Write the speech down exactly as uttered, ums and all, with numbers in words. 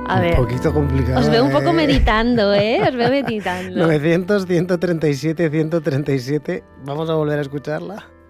A un ver, poquito complicado. os veo un poco ¿eh? meditando, ¿eh? Os veo meditando. novecientos, ciento treinta y siete, ciento treinta y siete. Vamos a volver a escucharla.